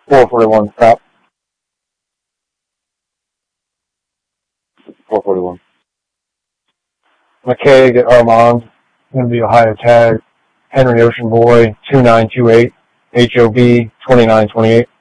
441, stop. 441. McKay at Armand, going to be Ohio tag. Henry Ocean Boy, 2928, HOB, 2928.